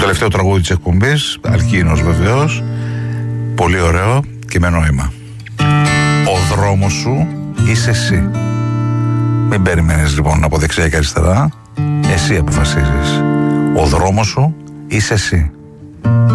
τελευταίο τραγούδι της εκπομπής, Αλκίνος βεβαίως, πολύ ωραίο και με νόημα. Ο δρόμος σου είσαι εσύ. Μην περιμένεις λοιπόν από δεξιά και αριστερά. Εσύ αποφασίζεις. Ο δρόμος σου είσαι εσύ.